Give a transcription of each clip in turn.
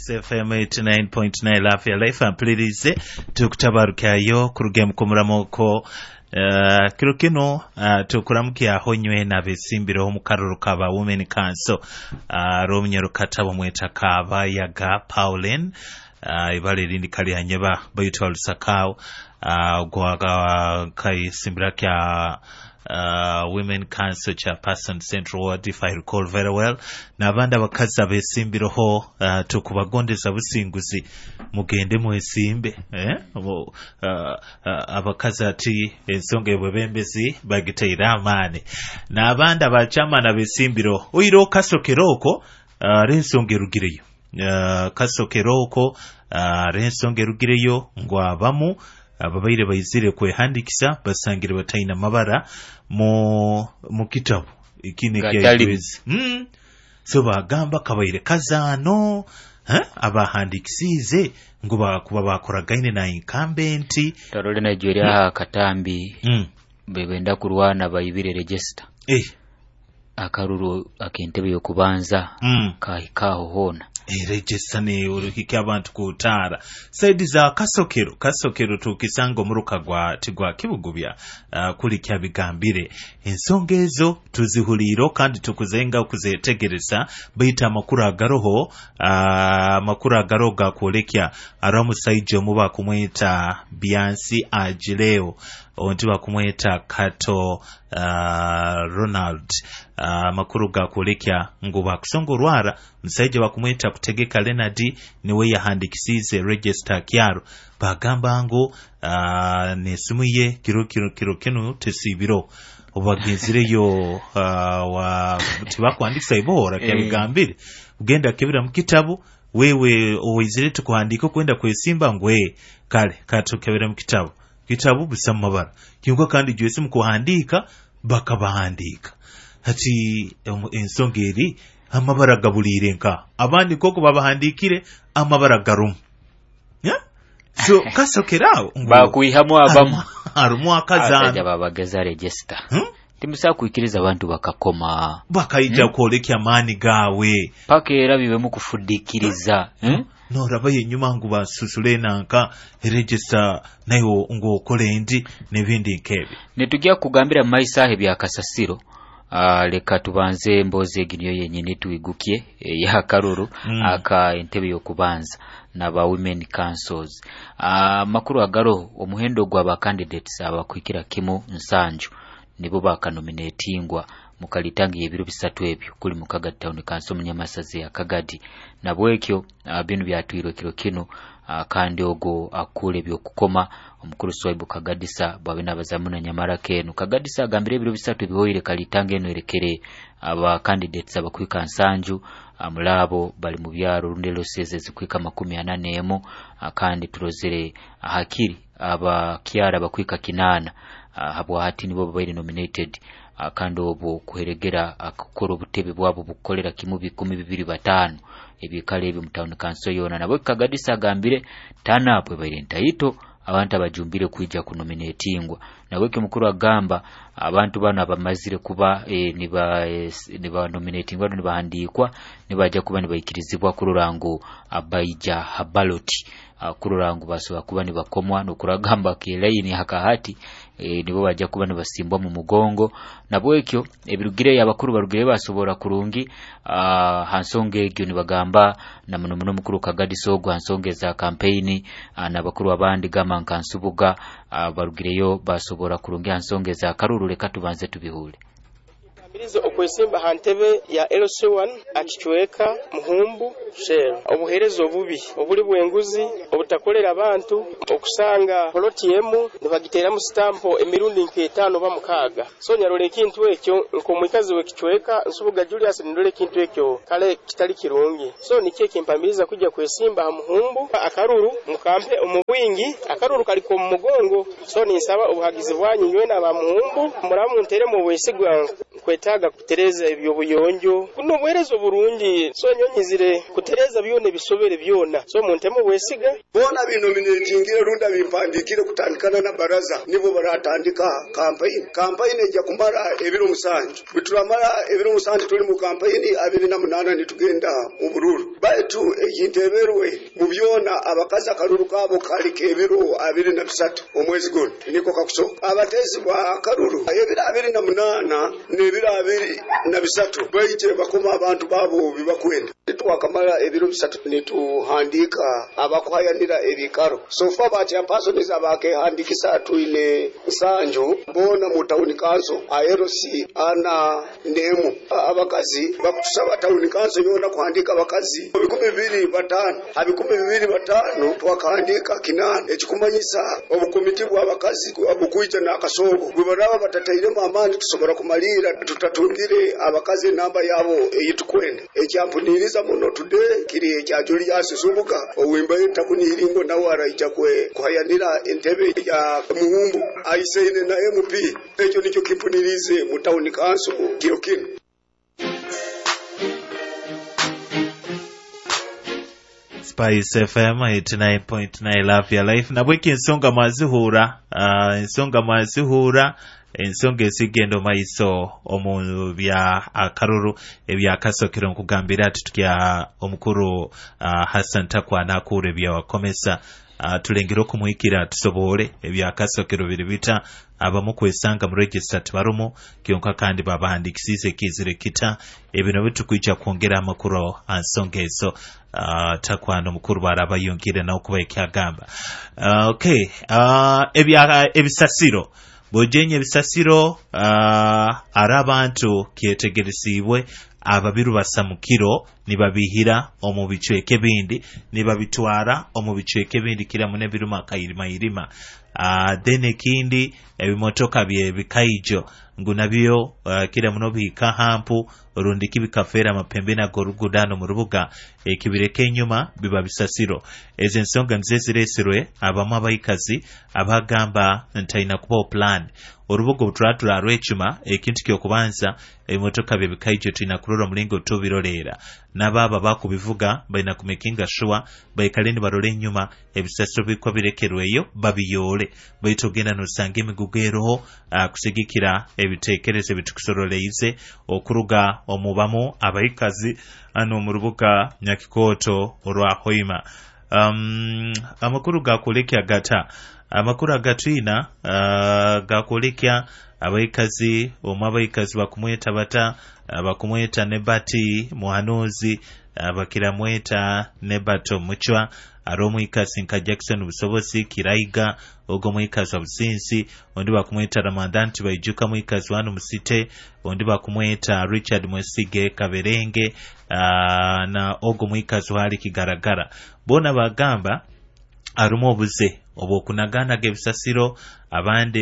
FM 89.9 Lafi Life ampulirize tukutabarukayo kuruga mukomuramoko kiro kino tukuramukya honywe na besimbiro mu karoro kaba Women Council romnyero katabo mwetaka abayaga Pauline ibale lindi kali hanyeba bayitwa lusakao gwa kai simbira kya Women Council Chairperson Central Ward, if I recall very well. Nabanda bakaza besimbiroho tukubagondeza businguzi mugende mwesimbe abakaza ati ensonga ebwebembezi bagiteira amane nabanda bachama na besimbiro oiro kasokeroko rensonga erugireyo kasokeroko rensonga erugireyo ngwabamu ababaire bayizire kwehandikisa basangire batayina mabara mu kitabu ikine kyezi so bagamba kabaire kazano abahandikisize ngo kuba bakoragaine na incumbent tarole Nigeria katambi bebenda kurwana bayibire register akaruru akentebe yokubanza kahikaho hona register ne uruhike abantu kutara saidi za kasokero tukisango muruka gwa tigwa kibugubya kuli kyabigambire ensonga ezo tuzihuliro kandi tukuzenga okuzetegereza bayita amakuru agaroga kwolekya aramusaije muba kumweta Biansi Agileo onti bakumweta Kato Ronald makuru gakolekya ngo bakusongorwara musaije bakumweta kutegeka Leonard niwe yahandikisize register kyaro bagamba ngo nesumuye kiro kino tesibiro obagezireyo wa tibakwandikisa ibora kyabigambire ugenda kebira mu kitabu wewe owizire tukuhandika kwenda kwesimba ngwe kale katokebera mu kitabu busama mabara kingo kandi gyese mu kuhandika bakabahandika hati ensonga eri amabara gabulire nka abandi koko babahandikire amabara garum so kasokerawo bakuihamu abamu arumu akazana babageza register timusa kuikiriza abantu bakakoma bakaija kwolekya mani gawe paka era bibe mu kufudikiriza no rabaye nyuma ngo basusule nanka register nayo ngo kolendi nebindi nkebe netujya kugambira maisahe bya kasasiro leka tubanze mboze ginyo yenyine tuigukie ya karuru aka entebe yokubanza naba Women Councils makuru agaro omuhendo gwa ba candidates abakwikira kimu nsanju nibo bakanominatingwa mukalitangi ebiro bisatu ebyo kuli mukaga town council munyamasaze ya Kagadi nabwekyo binu byatwiro kiro kino kandi ogo akule byokukoma omukuru Swaibu Kagadisa babena bazamuna nyamara kenu Kagadisa agambire ebiro bisatu bihoire kalitange eno erekere aba candidates abakwika nsanju mulabo bali mu byaro rundelo seze zikwika 40 kandi turozere hakiri aba kiara bakwika kinana habwa hati nibo babaire nominated kandi obo kuheregera akukora obutebe bwabo bukolera kimu 12 ebikale ebyo mu town council yona nabo Kagadisa agambire tana apwe baire ntayito abantu abajumbire kuija kunominatingwa naweke mukuru agamba abantu bana abamazire kuba niba nominatingwa nibahandikwa nibaja kuba nibayikirizibwa kururango abaija habaloti kururango basoba kuba nibakomwa nokuragamba kelaini hakahati nibo baja kuba nibasimbwa mu mugongo nabwekyo ebirugire y'abakuru barugire basobora kurungi hansonge egyo nibagamba na muno mukuru Kagadisa ogwa hansonge za campaign n'abakuru abandi gama nkansubuga barugireyo basobora kurungi hansonge za karuru leka tubanze tubihule Bilizo okwesimba hantebe ya LC1 akichweka muhumbu share obuherezo bubi obuli bwenguzi obutakolera abantu okusanga polotiyemu nibagitera mu stampo emirundi nke 5 ba mukaga so nyarole kintu ekyo nkomwikazi we kichweka nsubuga Julius ndole kintu ekyo kale kitali kirungi so nikie kimpamiriza kujja kwesimba muhumbu akaruru mukampe omubwingi akaruru kaliko mu mugongo so nisaba obuhagizi bwanyu nywena ba muhumbu muramu ntere mu bwesigwa betaaga kutereza ebyo buyonjo kuno bwerezo burungi so nyonyizire kutereza byone bisobere byona so muntemo bwesiga bona binominatingira runda bimpandikire kutandikana na baraza nibo baratandika campaign ejja kumara ebiro musanju bituramara ebiro musanju tuli mu campaign 28 nitugenda mu bururu baitu ejinteberwe mu byona abakaza karuru kabo kali kebiro 23 omwezi gone niko kakusoka abatezi bwa karuru ebiro 28 nebiro 23 baite bakoma abantu babo bibakwenda twakamala ebiro 3 nituhandika abakuhayanira ebikaro so far bati ampasoniza abakehandikisa tuine nsanju bona mu town council aerosi ana nemu abakazi bakusaba town council yona kuhandika abakazi 25 twakahandika kinana ekikumanyisa obukomiti bw'abakazi abukuita n'akasogo bwe baraba batataire mamani tusobora kumalira tutatungire abakazi namba yabo eyitukwenda ekyampuniriza muno today kiri ekya Julius Subuka owimba entakuniringo nawara ichakwe kuhayanira entebe ya muhumbu aiseine na MP ekyo nicho kimpunirize mu town council kirokino Spice FM 89.9 Love Your Life na bweki ensonga mazihura ensonga esigendo maiso omu bya akaruru ebya kasokero nkugambira ati tukya omukuru Hassan Takwa nakure bya wakomesa tulengero kumuikira tusobole ebya kasokero biribita abamu kwesanga mu register barumu kyonka kandi babahandikisize kizire kita ebino bitukwica kwongera amakuru ansonga ezo Takwano mukuru barabayongire na okuba ekyagamba okay ebisasiro bojenye ebisasiro arabantu kyetegeresibwe ababiru basamukiro nibabihira omu bicweke bindi nibabitwara omu bicweke bindi kira mune biruma kayirima dene kindi ebimotoka bye bikaijo ngunabyo kira muno bika hampu rundiki bikafera mapembe na gorugudano mu rubuga ekibireke enyuma biba bisasiro ezensonga mzeziresirwe abamu abayikazi abagamba ntaina kuba plan orubuga butratula rwechuma ekintu kyokubanza ebimotoka bye bikaijo tina kurora mulingo tubirolera nababa bakubivuga baina kumekinga sure bayikaleni barole enyuma ebisasiro bikwa birekerweyo babiyole bayitogenda nosange emigugeroho kusigikira ebitekerezo bitukusoroleize okuruga omubamu abayikazi ano mu rubuga Nyakikoto olwa Hoima amakuru gakolekya gata amakuru agatwina gakolekya abayikazi abayikazi bakumweta bata bakumweta nebati muhanuzi bakiramweta nebato muchwa aromwikasi nka Jackson busobosi kiraiga ogo mwikazi obusinsi ondi bakumweta Ramadan tibayijuka mwikazi wanu musite ondi bakumweta Richard Mwesige Kaberenge na ogo mwikazi wali kigaragara bona bagamba arumo obuze obokunagana gebisasiro abandi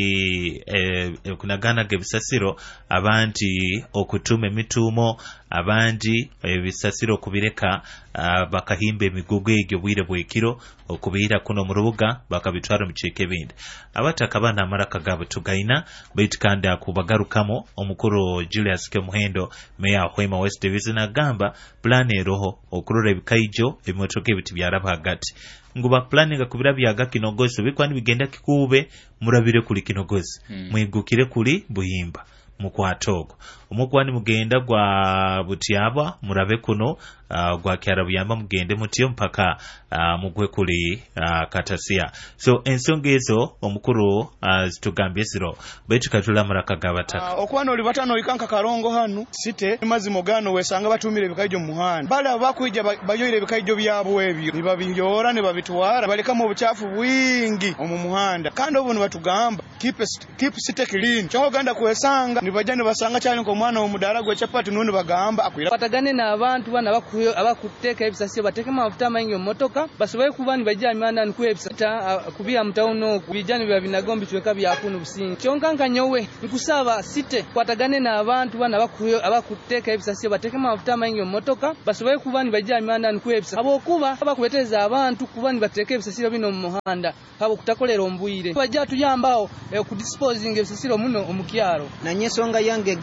kunagana gebisasiro abandi okutume mitumo abandi ebisasiro kubireka bakahimbe emigugu egyo bwire bwekiro okubira kuno mu rubuga bakabitwara mu kike bindi abatakabana amaraka gabo tugaina baitikande akubagarukamo omukuru Julius Kemuhendo meya Hoima West Division agamba plan eroho okurora ebikaijo ebimotoka ebiti byaraba hagati nguba planning kubira byaga kinogoso bikwani bigenda kikube murabire kuli kinogozi mwegukire kuli buyimba mukwatogo omukwani mugenda gwa butyaba murabe kuno gwa kyarabuyamba mugende mutiyo mpaka mugwe kuli Katasia so ensonga ezo omukuru zitugambye ziro baitu katula maraka gabataka okwana oli batano ikanka Kalongo hanu site mazimo gano wesanga batumire bikaijo muhana bala bakwijja bayoire bikaijo byabo ebyo nibabiyora nibabitwara baleka mu buchafu bwingi omu muhanda kandi obuntu batugamba keep site clean cyo ganda kwesanga nibajane basanga cyane ko mwana omudara gwe chapati none bagamba akwira patagane na abantu bana abakuteka ebisasiro bateke mafuta mangi motoka basoboye kubani bajamana nkwebisata kubya mtauno kubijani bya binagombi tweka byakunu busingi kyonkanka nyowe nkusaba site patagane na abantu bana abakuteka ebisasiro bateke mafuta mangi motoka basoboye kubani bajamana nkwebisata abokuba abakubeteza abantu kubani bateke ebisasiro bino mu muhanda abo kutakolera ombuyire bajja tuyambao ku disposing ebisasiro muno omukyaro na nyesonga yange genda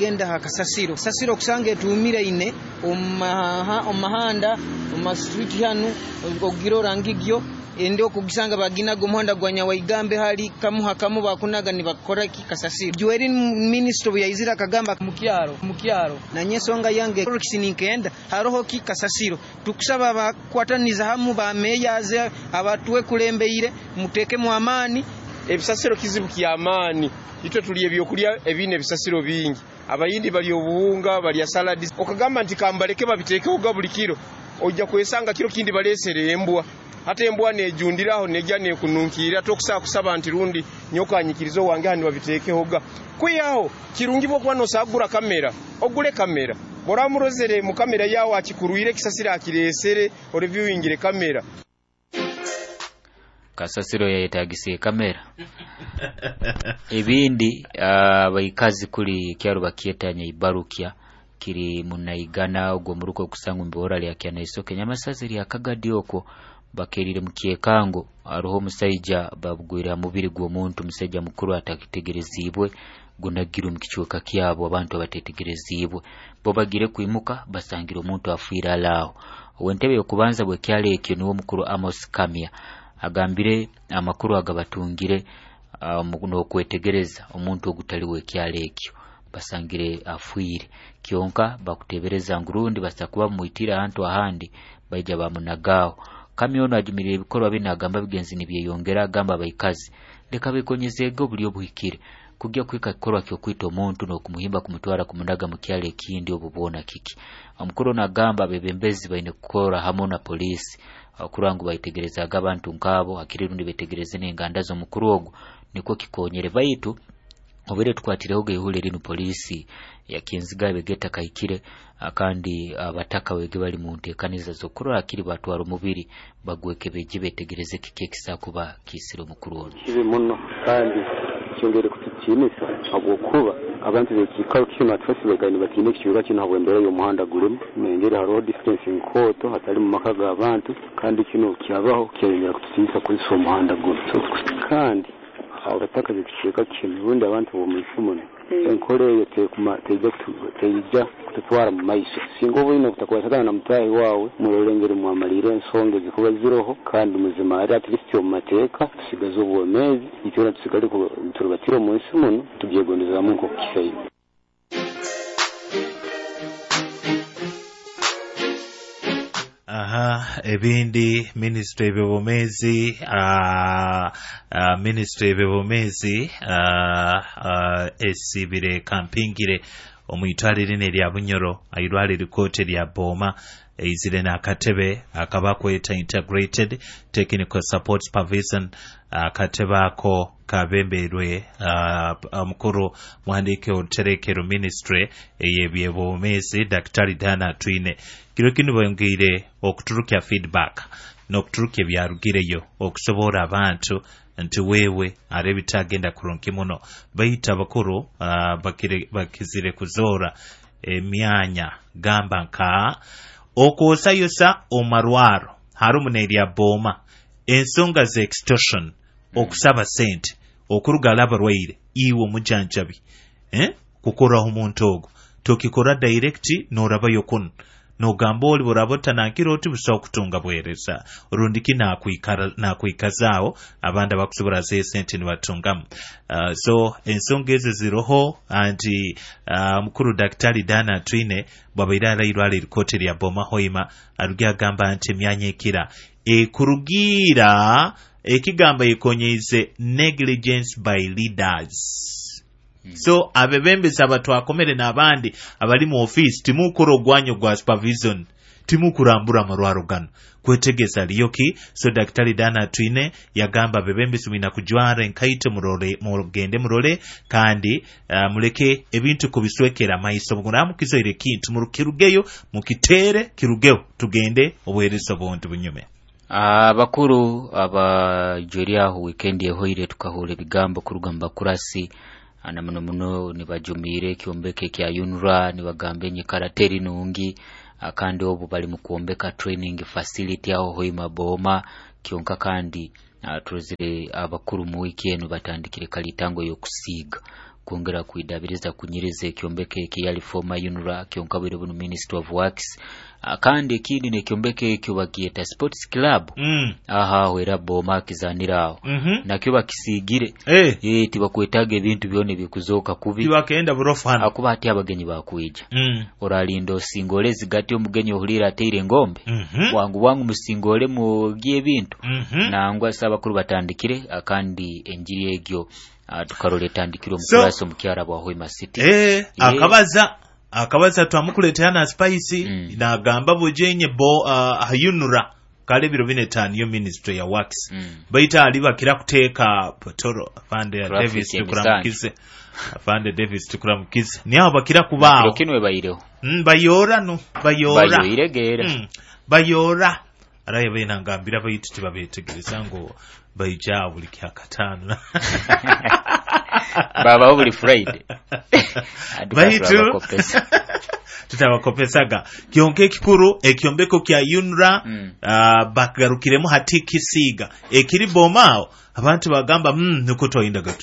kasasiro kusanga etuumira ine omahanda omastreet hanu ogiro rangigyo ende okugisanga baginago muhanda gwanya waigambe hali kamu bakunaga ni bakora kasasiro Joeri minister buyayizira kagamba mukyaro na nyesonga yange kisinikenda haroho kasasiro tukusaba bakwataniza hamu bameyaze abatwe kulembeire muteke mu amani ebisasiro kizibu ky'amaani ito tuliye byokulya ebine ebisasiro bingi abayindi bali obuwunga bali saladi okagamba nti kambaleke babitekeho buli kiro ojja kwesanga kiro kindi balesere embwa hata embwa nejundiraho nejja nekununkira tokusa kusaba nti rundi nyokanyikirizo wange handi babitekeho ga kuyaho kirungibwa kwano sagura kamera ogule kamera bora murozere mu kamera yawo akikuruire kisasira akiresere reviewingire kamera kasasiro yayetagise kamera ebindi abaikazi kuli kyaro bakietanya ibarukya kiri munaigana ogwo muruko kusanga mbora lya kyana isoke nyamasazi lya kagadi oko bakerire mukiekango aroho musajja babugwira mubiri gwo muntu musajja mukuru atakitegerezibwe gunagira mukichuka kyabo abantu abatetegerezibwe bo bagire kwimuka basangira omuntu afuira laho wentebe yokubanza bwe kyale ekyo niwo mukuru Amos Kamya agambire amakuru agabatungire no kwetegereza omuntu ogutali we kyale ekyo basangire afuire kyonka bakutebereza ngurundi basakuba muitira ahantu ahandi baija bamunagaho Kamyono ajimirire bikorwa binagamba bigenzi nibyeyongera agamba bayikazi leka bikonyezego buli obuhikire kujya kwika bikorwa kyo kwita omuntu no kumuhimba kumutwara kumunaga mu kyale kindi obubona kiki omukuru nagamba bebembezi baine kukora hamo na polisi akurangu bayitegereza abantu nkabo akirirundi betegereze n'enganda zo mukuru ogwo niko kikonyere baitu obere tukwatireho gehule rino polisi yakinziga begeta kayikire akandi abataka wege bali mu ntekaniza zo kurora akiri batwara umubiri bagweke beje betegereze kikekisa kuba kisiro mukuru ono kibe muno kandi cyongere kutukinisa abo kuba abantu bekikaro kino atwese begani batine kibiga kino habo mbere yo muhanda gurimo nengere haro distancing koto hatari mu makaga abantu kandi kino cyabaho cyengera kutukinisa kuri so muhanda gurimo kandi abataka bekikeka kino bundi abantu bo mwifumune enkore yote kuma teja kutwara mu maisha singo bino kutakuwa satana na mutayi wawe murorengere mu amalire nsonge zikuba ziroho kandi muzima ari at least yo mateka sigazo ubomezi itona tusigale ko turubatiro mu isi muno tubyegondeza mu ko kifayi ebindi ministry ebomezi ministry ebomezi esibire kampingire omuyitwalire ne lya Bunyoro ayirwale rikote lya Boma izile na katebe akabakweta integrated technical support supervision katebako kabemberwe mukuru muhandike oterekero ministry eyebyebomezi Dr. Dana Twine kirokino bayongire okuturukya feedback nokuturukya byarugireyo okusobora abantu nti wewe arebitagenda kuronki muno bayita bakuru bakizire kuzora emyanya gamba nka okusayosa omarwaro harumuneri Boma ensonga ze extortion okusaba sente okurugala abarwaire iwo mujanjabi kukora omuntu ogo tokikora direct norabayo kun no gamba oli borabota nakiro oti busa okutunga bwereza rundiki na kuikazao abanda bakusobora ze sente ni batungamu so ensonga ezo ziroho anti mukuru Dr. Dana Twine babairala irwale rikote lya Boma hoima arugya gamba anti myanya ekira kurugira ekigamba yekonyeze negligence by leaders so abebembesa abantu akomere n'abandi abali mu office timukoro gwanyo gwa supervision timukurambura marwaro gano kwetegeza liyoki so Dr. Dana Twine yagamba bebembesa mina kujwara enkaito murogende murole kandi muleke ebintu kubiswekera maiso muguramu kizoire kintu murukirugeyo mukitere kirugeo tugende obwereso bontu bunyume abakuru abajuriaho weekend yehoire tukahole bigambo kurugamba kurasi ana muno nibajumire kiombeke kya UNRWA nibagambe nyikarateri nungi akandi obu bali mukuombeka training facility aho hoima Boma kionka kandi tuzire abakuru mu weekend batandikire kalitango yo kusiga kwongera kuidabiriza kunyiriza ekyombeke ekiyali former UNRA kyonkabwire bunu Ministry of Works kandi ekindi nekyombeke ekyo bakiyeta Sports Club aha wera boma kizanirawo nakyo bakisigire tibakwetaga ebintu byone bikuzoka kubi tibakenda burofu hano akuba ati abagenyi bakwija oralindo singole zigati omugenyi ohulira ateire ngombe wangu musingole mu byebintu nangwa sabakuru batandikire akandi enjiri egyo tukarole tandikiro mukuraso mukyara bwa Hoima City akabaza twamukuletea na spice na gamba bujenye UNRA kale biro binetani yo Ministry ya Works baita aliba kira kuteeka potoro afande Davis tukuramukize ni abo bakira kubaawo kinwe bayireho bayora iregera bayora araye bena ngambira bayiti tibabetegereza ngo bayija buli kyakatano baba buli Friday bayitu tutabakopesaga kyonke kikuru ekyombeko kya UNRA bagarukiremu hatikisiga ekiri bomao abantu bagamba nuko twayindaga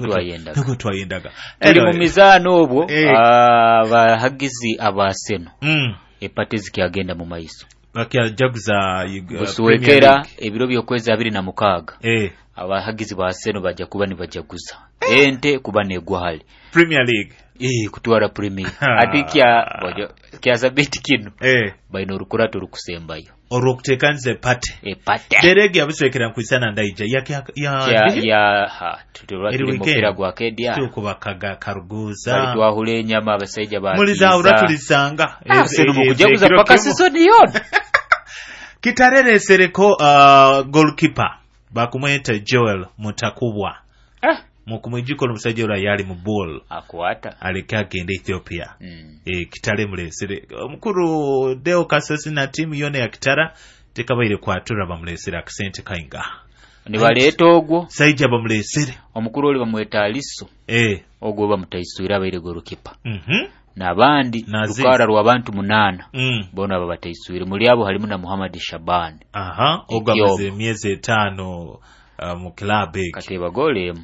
tuli mu mizano obwo abahagizi abaseno epatezi kyagenda mu maiso bakyajaguza busuwekera ebiro byokweza 26 abahagizi ba Arsenal bajja kuba ni bajaguza ente kuba negwa hali Premier League kutwara Premier ati kya zabeti kino baino rukurato rukusembayo orokutekanze pate derege yabiswekera nkwisana ndaija tutulwakira gwa kedia tukubakaga karuguza bali twahule enyama abasaija ba muliza uratulisanga mukujaguza paka season yona kitareresereko goalkeeper bakumweta Joel Mutakubwa mukumwijiko omusajja ola yali mu ball akwata alikagenda Ethiopia kitale mulesere omukuru Deo Kasosi na timu yone ya kitara tekabaire kwatura bamulesere akisente kainga ni baleeta ogwo saija bamulesere omukuru oli bamweta Aliso ogwo bamutaisuira baire goalkeeper nabandi lukara lwa bantu 8 bona babataisuire muri abo halimu na Muhammad Shaban ogamaze myezi 5 mu club kateba gole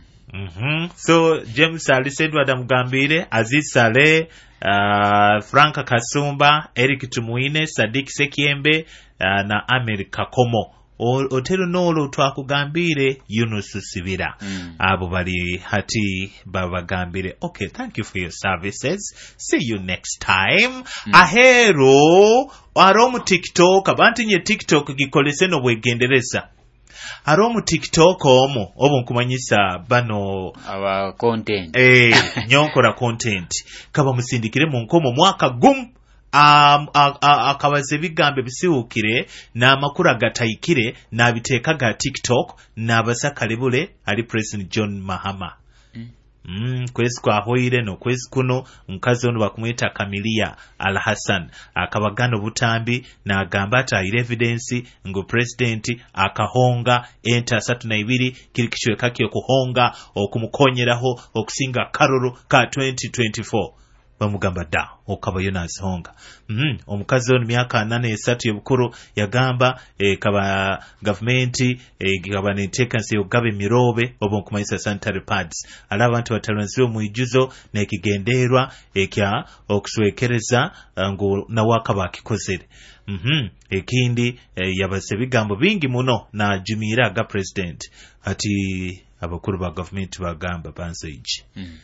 so James Alice Edward Mugambire Aziz Saleh Frank Kasumba Eric Tumuine Sadik Sekiembe na America Komo otero nolo twakugambire Yunus Sibira abo bali hati babagambire okay thank you for your services see you next time ahero aromu TikTok abantu nye TikTok gikolese no bwegendereza aromu TikTok omo obunkumanyisa bano aba content nyonkora content kaba musindikire mu nkomo mwaka gumu akabaze bigambe bisiwukire na makuru agatayikire na biteka ga TikTok na basakalebule ali President John Mahama kwezi kwa hoire no kwezi kuno mkazi ono bakumweta Kamilia Al Hassan akabagano butambi na agambata evidence ngo president akahonga enta 32 kirikishwe kake okuhonga okumukonyeraho okusinga karoro ka 2024 bamugamba da okaba Yonas honga omukazi ono myaka 8 yobukuru yagamba kaba government gaba netekansi yogabe mirobe obonkumanyisa sanitary pads ala abantu batalwansiwe mu ijuzo nekigenderwa ekya okuswekereza ngo nawaka bakikozere ekindi yabase bigambo bingi muno na jumira ga president ati abakuru ba government bagamba bansage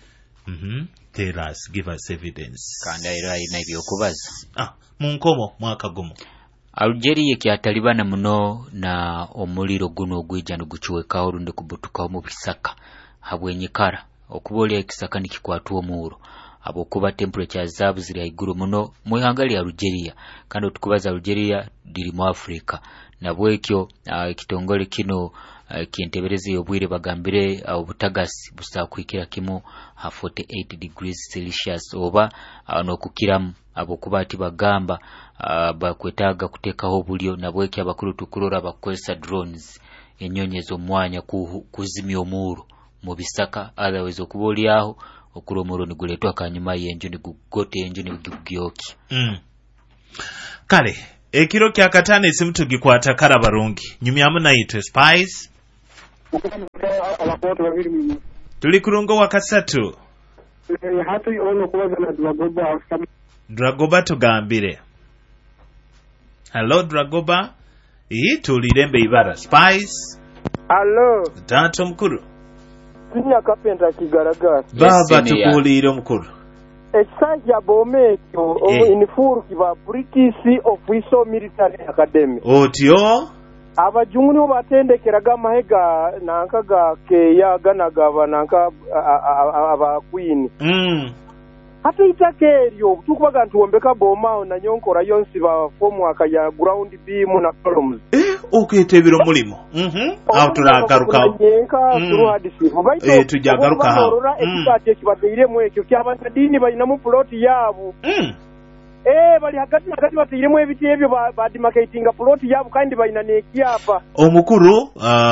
tell us, give us evidence. Kanda era ina ebyokubaza. Munkomo mwaka gumu. Algeria kyatalibana muno na omuliro guno ogwijano guchweka olunde kubutuka mu bisaka habwenyikara okubolya ekisaka nikikwatwa omuro abokuba temperature zabu ziri haiguru muno muhangali ya Algeria kandi tukubaza Algeria diri mu Africa nabwekyo kitongole kino kientebereze yobwire bagambire obutagasi busakwikira kimo 48 degrees Celsius oba nokukiramu abokuba ati bagamba bakwetaga kutekaho bulyo nabwekyo abakuru tukurora bakozesa drones enyonyezo mwanya kuzimya omuro mu bisaka otherwise okubolyaho okuromoro niguletwa kanyuma yenjo nigugote yenjo nigugyoki kale ekiro kya katane simutu gikwata kara barungi nyumyamu na yitwe spice tuli kurungo wakasatu hatu ono kubaza na Dragoba. Dragoba tugambire. Hello Dragoba. Tulirembe ibara Spice. Hello. Tato mkuru. Sinya kapenda kigaragara. Baba tukulire mkuru. Ekisanja bomekyo inifuru kiba British Officer Military Academy. Otyo abajungu nibo batendekeraga amahega nankaga ke yaganagaba nanka aba queen. Hata itakeryo tukubaga ntuombeka bomao na nyonkora yonsi ba fomu akaya ground beam na columns. Oketebiro mulimo. Aho turagaruka. Tujagaruka ha. Ekikate kibateire mu ekyo ky'abadini balina mu plot yabo. Bali hagati bateire mu ebiti ebyo badimarketinga plot yabo kandi balina nekyapa. Omukuru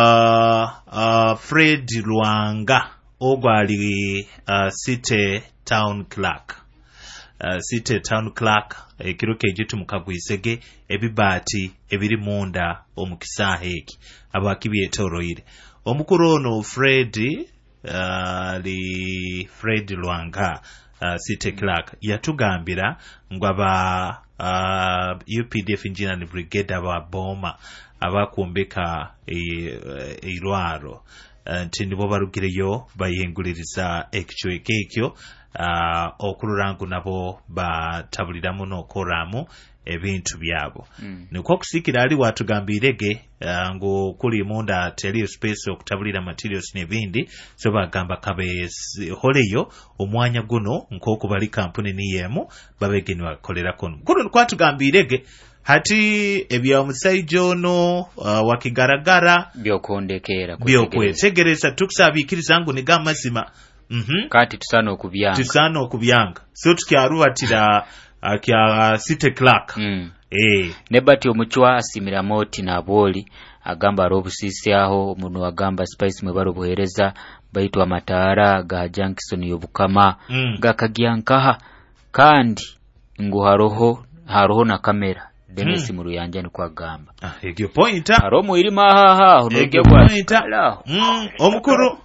Fred Lwanga ogwali City Town Clerk. City Town Clerk ekiruke ejitu mukagwisege ebibati ebiri munda omukisaha eki abakibi etoroire omukuru ono Fred Lwanga City Clerk yatugambira ngwaba UPDF Engineering Brigade ababoma abakumbeka eirwaro nti nibo barugireyo bayenguliriza ekichweke ekyo okulurangu nabo batabuliramu n'okoramu ebintu byabo niko kusikira ali watugambirege ngo kuli munda teliyo space okutabulira materials nebindi so bagamba kabe holeyo omwanya guno nk'oku bali kampuni niyemu babegeni bakolera kono kuno kwatugambirege hati ebya omusaijo ono wakigaragara byokwetegereza tukusabikiriza ngu niga mazima kati tusana okubyanga so tukyarubatira kya City Clerk nebati omuchwa asimira moti na boli agamba robusisi aho omuntu agamba Spice mwe barobuhereza baitwa matara ga Jackson yobukama gakagyankaha kandi ngo haroho na kamera Dennis mu ruyanja ni kwagamba egyo pointer haromo iri mahaha onege kwa omukuru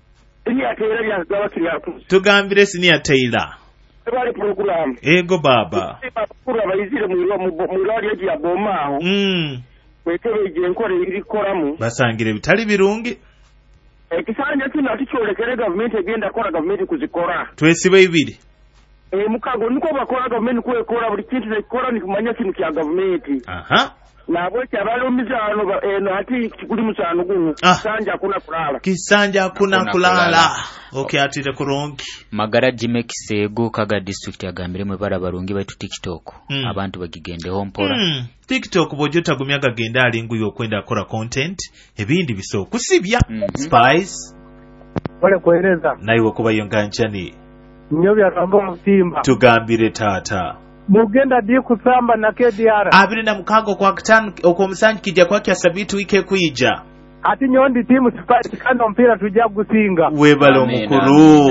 tugambire Senior Taylor bali program ego baba kura bayizire mu rali ya bomaho wetebe ijenkore irikoramu basangire bitali birungi ekisanja kino atikyolekere government egenda kora government kuzikora twesibe ibiri mukago niko bakora government kwekora buli kintu ekikora ni kumanya kintu kya government nabo cyabalo mizano ati kikuli musano guno kisanja kuna kulala okay atire kurongi magara jime kisego kaga district agambire mwe barabarungi baitu TikTok abantu bagigendeho mpora TikTok bojota gumyaga genda alingu yokwenda akora content ebindi biso kusibya Spice wale kueleza naiwe kuba yonganchani nyobi atamba mutimba tugambire tata mugenda di kusamba na KDR abiri na mukago kwa kitanu okomusanji kija kwa kya sabitu ike kuija ati nyondi timu Spice kando mpira tujja gusinga webale omukuru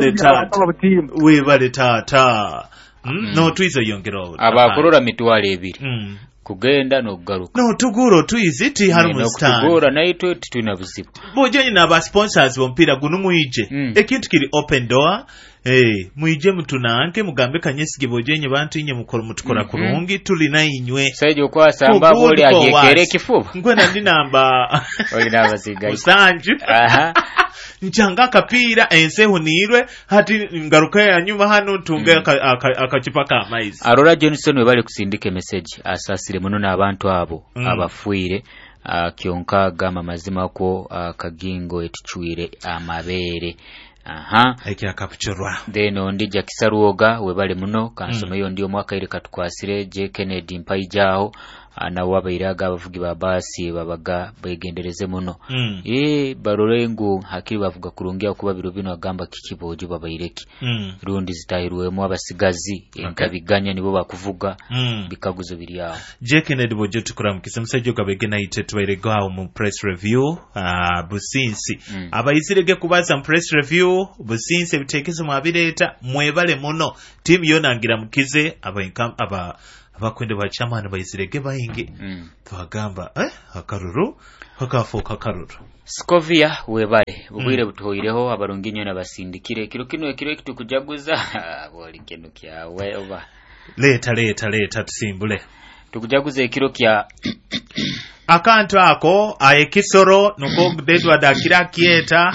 webale tata no tuizo yongero abakorora mitwale ebiri kugenda no kugaruka no tuguro tuiziti harumustani tugura naitwe tutuna buzibu bojenyi na ba sponsors bompira gunu muije ekintu kiri open door muije mutunanke mugambe kanyesige bojenyi bantu inye mukoro mutukora kurungi tulina inywe saije kwa samba bole agekere kifuba ngwena ndinamba oyina basigaye usanju nchanga kapira enseho nirwe hati ngaruka ya nyuma hano tunge akachipa ka maize Arora Johnson webale kusindike message asasire muno n'abantu abo abafuire kyonka gama mazima ko kagingo etichwire amabere ekya kapuchorwa deno ndija kisaruoga webale muno kansoma yo ndio mwaka ile katukwasire je Kennedy Mpaijaho na wabairaga abavugi babasi babaga begendereze muno barorengu hakiri bavuga kurungia kuba biro bino agamba kikibojo babaireki rundi zitahiruwemo abasigazi enkabiganya nibo bakuvuga bikaguzo biri yawo je Kennedy bojo tukura mukisemsejo kabegena itetwairega aho mu press review businsi abayizirege kubaza mu press review businsi bitekezo mwabireta mwebale muno team yonangira mukize aba abakwende ba chairman bayizirege bayingi twagamba akaruru hakafuka karuru Scovia webale ubwire butoyireho abarungi nyo nabasindikire kiro kino tukujaguza boli kino kyawe oba leta tusimbule tukujaguza ekiro kya akantu ako ayekisoro nuko Edward akira kieta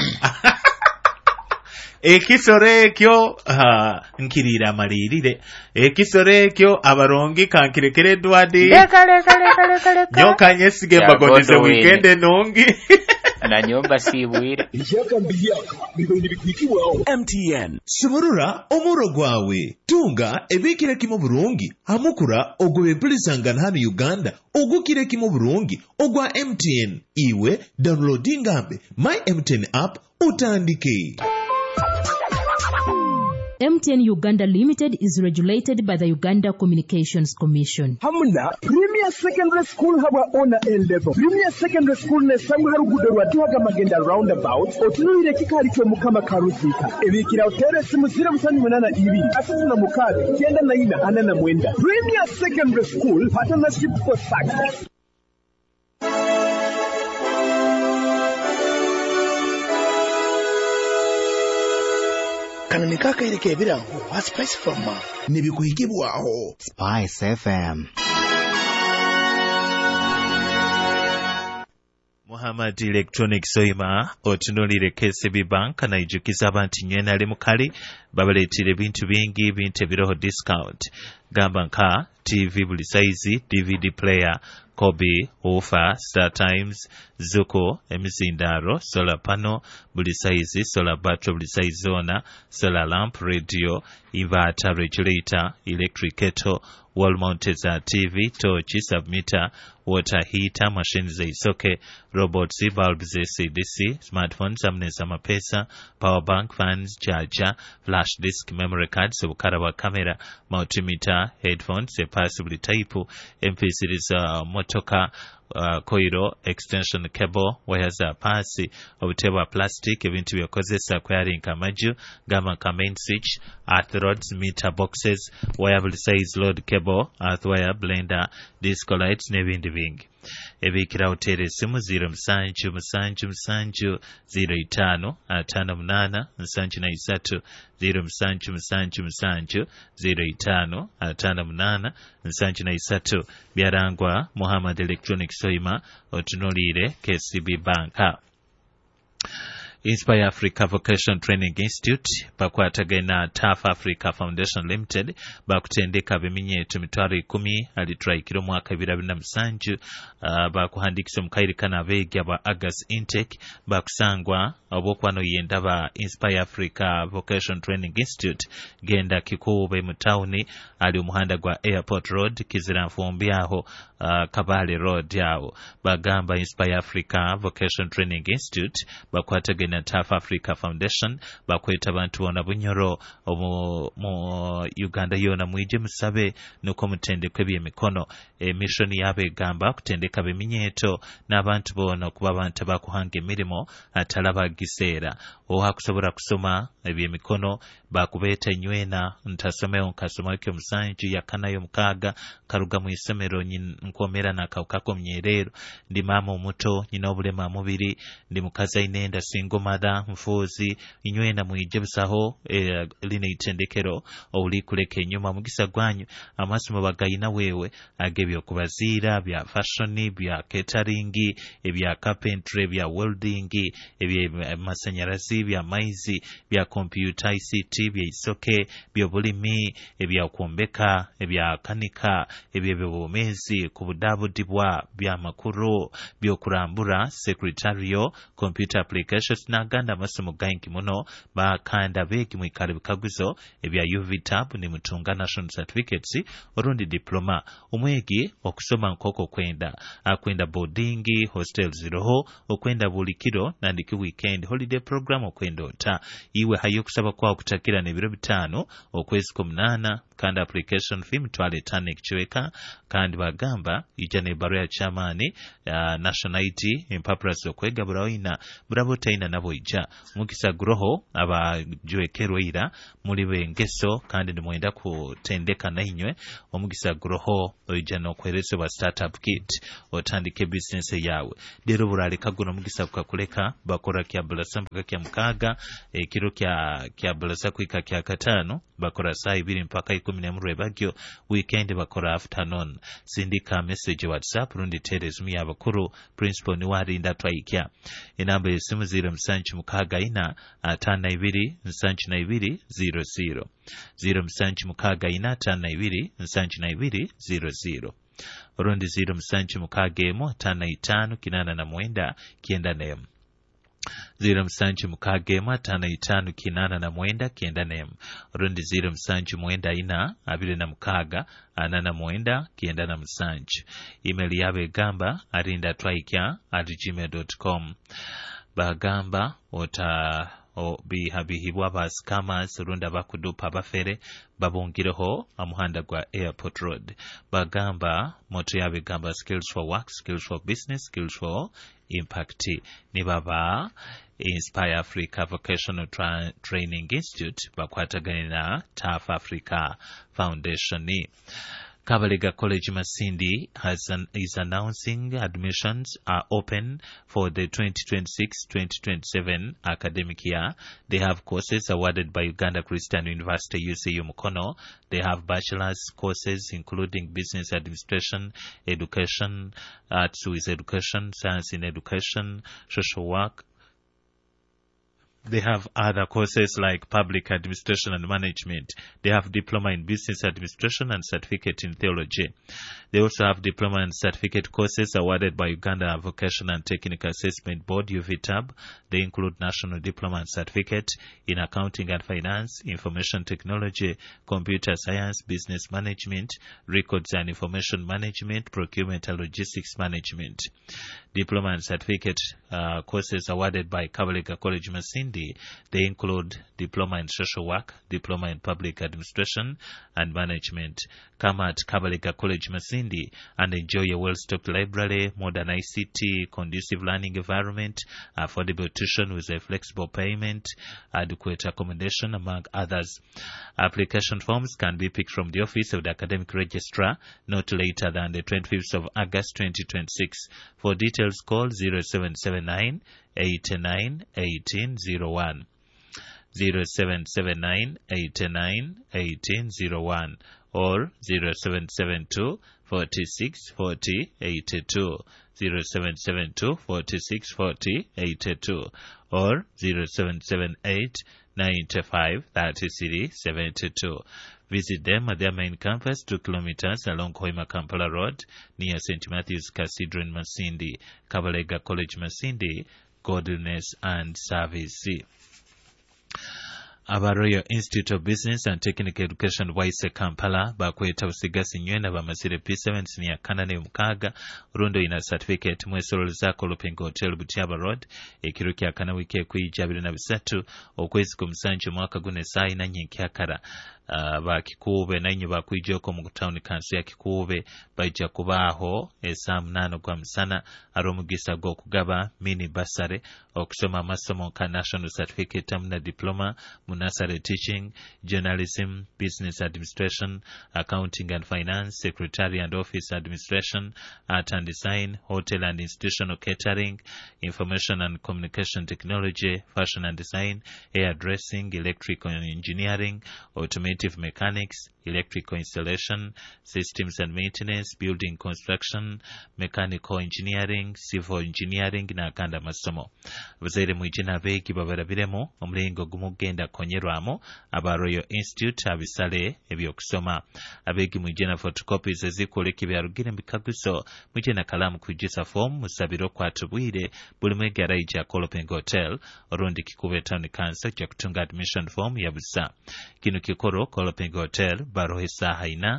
ekisoro ekyo nkirira malirire ekisoro ekyo abarongi kankirekere Edward nyoka nyesige bagondeze weekend nongi na nyomba sibwire MTN Suburura omuro gwawe tunga ebikire kimo burungi amukura ogwe mplisangana hano Uganda ogukire kimo burungi ogwa MTN iwe downloadinga my MTN app utandike. MTN Uganda Limited is regulated by the Uganda Communications Commission. Hamuna Premier Secondary School haba ona level. Premier Secondary School ne samu harugudo watuwaga magenda roundabout. Otunuire kikali kyo mukama karusika. Ebikira otere simu 082 asatu na mukale kenda na ina anana mwenda. Premier Secondary School partnership for success. Kanani kaka ile kebirango wa Spice FM nibikuhigibwaho Spice FM. Muhammad Electronics soima otunulire KCB Bank na ijukiza abantu nywena ali mukali babaletire bintu bingi binte biroho discount gamba nka TV buli size DVD player Kobe, Ufa, Star Times, Zuko, Emizindaro, Solar Panel, buli size, Solar Battery, buli size zona, Solar Lamp, Radio, Inverter, Regulator, Electric Kettle, Wall Mounted TV, Torch, Submeter, Water Heater, Machines isoke, Robots, Bulbs, CDC, Smartphones, Amnesa Mapesa, Power Bank, Fans, Charger, Flash Disk, Memory Cards, Ubukarawa Camera, Multimeter, Headphones, possibly type, MP3s, motoka, koiro, extension cable, wires pasi, obutebwa plastic, ebintu byokozesa kweyarinka maju, gama ka main switch, earth rods, meter boxes, wire size load cable, earth wire, blender, disco lights, n'ebindi bingi. Ebikira hotere simu 0777 05 58 73 0777 05 58 73 byarangwa Muhammad Electronics soima otunolire KCB Bank. Inspire Africa Vocation Training Institute bakwatagana TAF Africa Foundation Limited bakutendeka biminyeto mitwaro 10 alitraikiro mwaka 2007 bakuhandikisa mukayirikana abegya ba August intake bakusangwa obokwano yenda ba Inspire Africa Vocation Training Institute genda kikube mutauni ali umuhanda gwa Airport Road kizira mfumbi aho Kabale Road yawo bagamba Inspire Africa Vocation Training Institute bakwatagana TAF Africa Foundation bakweta abantu bona bunyoro mu Uganda yona mwije musabe nuko mutendekwe by'emikono mission yabe gamba kutendeka beminyeto n'abantu bona kuba abantu bakuhanga emirimo atalaba gisera hakusobora kusoma eby'emikono bakubeta nywena ntasomeo nkasoma kyo musanju yakanayo mukaga karuga mu isomero nkomera nakakako mnyerero ndi mama omuto nyina obulema mubiri ndi mukaza inenda single mother mfuzi inywena mwije busaho line itendekero obuli kuleka enyuma mugisa gwanyu amasomo bagayina wewe agebyo kubazira bya fashion bya catering ebya carpentry bya welding ebya masanyarazi bya maizi bya computer ICT bya isoke bya bulimi ebya kuombeka ebya kanika ebya bomezi kubudabudibwa bya makuru byo kurambura secretarial computer applications naganda masomo gangi muno bakanda begi mwikale bikaguzo ebya UVTAB ni mutunga national certificates orundi diploma umwegi okusoma nkoko kwenda akwenda boarding hostels roho okwenda bulikiro nandiki weekend holiday program okwenda ota iwe hayokusaba kwa kutakira n'ebiro 5 okwezi 18 kandi application fee mitwalo 5 ekichweka kandi bagamba ija n'ebbaruwa ya chairman national ID empapula okwegabula ina bravo taina nabo ija mukisa groho abajwekerwa ira muri bengeso kandi nimwenda kutendeka nainywe omugisa groho ija n'okwereza ba startup kit otandike business yawe dero buraleka guno mugisa kukuleka bakora kya bulasa mpaka kya mukaga ekiro kya bulasa kuika kya 5 bakora saa 2 mpaka 10 bagyo weekend bakora afternoon sindika message WhatsApp rundi terezimu y'abakuru principal ni warinda twayikya inamba y'esimu 07 mukaga ina 52 72 00 07 mukaga ina 52 72 00 rundi 07 mukaga emo 55 kinana na mwenda kienda nemu 07 mukaga emo 55 kinana na mwenda kienda nemu rundi 07 mwenda ina 26 anana mwenda kienda na musanju email yabe gamba arinda twaikya @gmail.com bagamba ota bihabihibwa ba scammers runda bakudupa bafere babongireho amuhanda gwa airport road bagamba moto yabe gamba skills for work, skills for business, skills for impact ni baba Inspire Africa Vocational Training Institute bakwatagana na TAF Africa Foundation ni Kabalega College Masindi is announcing admissions are open for the 2026-2027 academic year. They have courses awarded by Uganda Christian University UCU Mukono. They have bachelor's courses including business administration, education, arts with education, science in education, social work. They have other courses like public administration and management. They have diploma in business administration and certificate in theology. They also have diploma and certificate courses awarded by Uganda Vocational and Technical Assessment Board, UVTAB. They include national diploma and certificate in accounting and finance, information technology, computer science, business management, records and information management, procurement and logistics management. Diploma and certificate courses awarded by Kabalega College Masindi. They include diploma in social work, diploma in public administration and management. Come at Kabalega College Masindi and enjoy a well-stocked library, modern ICT, conducive learning environment, affordable tuition with a flexible payment, adequate accommodation, among others. Application forms can be picked from the office of the academic registrar not later than the 25th of August 2026. For details, call 0779 89 1801 0779 89 1801 or 0772 46 40 82 0772 46 40 82 or 0778 95 33 72. Visit them at their main campus 2 kilometers along Koima Kampala Road near St. Matthew's Cathedral in Masindi. Kabalega College Masindi, Godliness and Service. Aba Royal Institute of Business and Technical Education Waise Kampala bakweta busigasi nywena bamasire P7 ya kanane mukaga rundo ina certificate mwesoro zako Lupengo Hotel Butiaba Road ekiro kya kana wiki kwijja 23 okwezi kumsanju mwaka gune sai na nyinkakara bakikube nanyo bakwijoko mu town council ya Kikube bajja kubaho esa 8 kwa msana aromugisa go kugaba mini basare okusoma amasomo ka national certificate amna diploma munasare teaching, journalism, business administration, accounting and finance, secretary and office administration, art and design, hotel and institutional catering, information and communication technology, fashion and design, hairdressing, electrical engineering, automotive mechanics, electrical installation, systems and maintenance, building construction, mechanical engineering, civil engineering na kanda masomo. Bazaire mwijina beki babarabiremo omlengo gumugenda konyerwamo aba Royal Institute abisale ebyokusoma. Abeki mwijina photocopies ezikoleki byarugire mbikaguso mwijina kalamu kujisa form musabiro kwatubwire buli mwegara ija Kolopengo Hotel orundi Kikube Town Council kya kutunga admission form ya busa. Kino kikoro Kolopengo Hotel barohe saha ina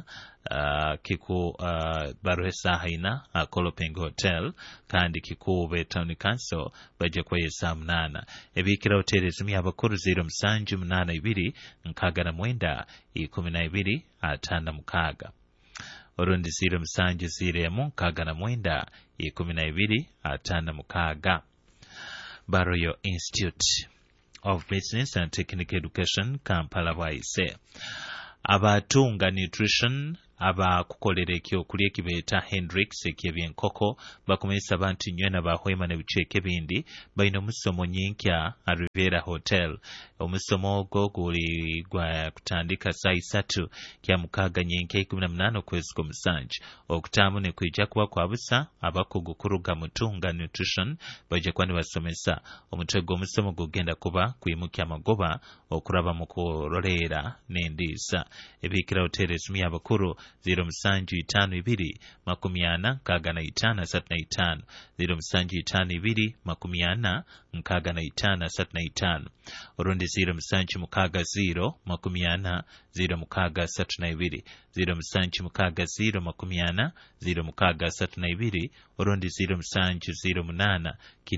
kiku baruhesa haina Kolopeng Hotel kandi kikube Town Council baje kwa yesa mnana ebikira hoteli zimi abakuru 0782 nkagana mwenda 12 atanda mukaga orundi 07 nkagana mwenda 12 atanda mukaga. Baroyo Institute of Business and Technical Education Kampala bwaise abatunga nutrition abakukolera ekyokulya ekibeeta Hendrix ekyebyenkoko bakomesa abantu nywena bahwema n'ebiceeke bindi balina omusomo nyinkya Rivera Hotel. Omusomo ogwo guli gwa kutandika saa 3 kya mukaaga nyinkya 18 okwezi kw'omusanju okutaamu ne kwijja kuba kwa busa abakugu kuruga mutunga nutrition bajja kuba ne basomesa. Omutwe gw'omusomo gugenda kuba kuyimukya amagoba okulaba mu kuloleera n'endiisa. Ebikira hoteli ezimi abakuru 0752 40 65 0752 40 65 orundi 0760 40 0632 0760 0632 orundi 0708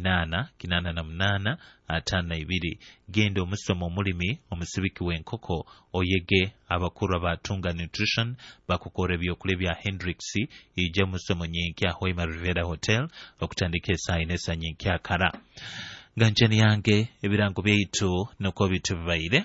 8 52. Genda omusomo omulimi omusibiki w'enkoko oyege abakuru abatunga nutrition bakukora ebyokulya bya Hendrix ije musomo nyinkya Hoima Rivera Hotel okutandika esaa 4 nyinkya kara. Ganjani yange ebirango byaitu nuko bitubaire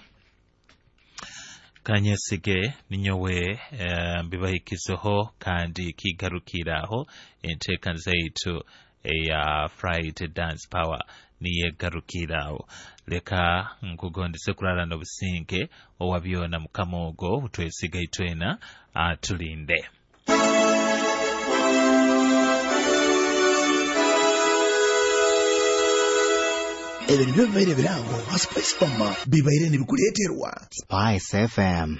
kanyesige ninyowe mbibahikizoho kandi kigarukiraho enteeka zaitu eya Friday Dance Power niye garukiraho. Leka nkugondese kurara n'obusinge owabyona mukamogo butwesiga itwena atulinde. Ebyo nibyo bibaire birango nka Spice Farmer bibaire nibikuleeterwa Spice FM.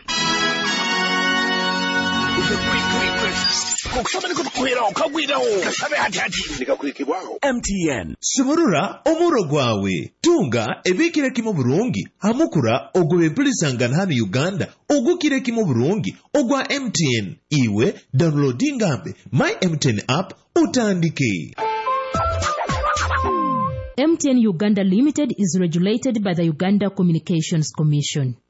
MTN Suburura omuro gwawe tunga ebikire kimo burungi hamukura ogwe Pulisangana hano Uganda ogukire kimo burungi ogwa MTN iwe downloadinga My MTN app utandike. MTN Uganda Limited is regulated by the Uganda Communications Commission.